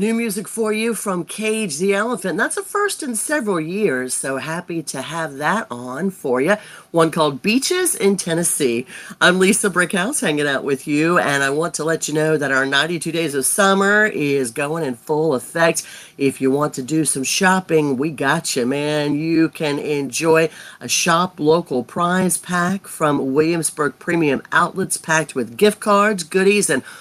New music for you from Cage the Elephant. That's a first in several years, so happy to have that on for you. One called Beaches in Tennessee. I'm Lisa Brickhouse hanging out with you, and I want to let you know that our 92 Days of Summer is going in full effect. If you want to do some shopping, we got you, man. You can enjoy a shop local prize pack from Williamsburg Premium Outlets packed with gift cards, goodies, and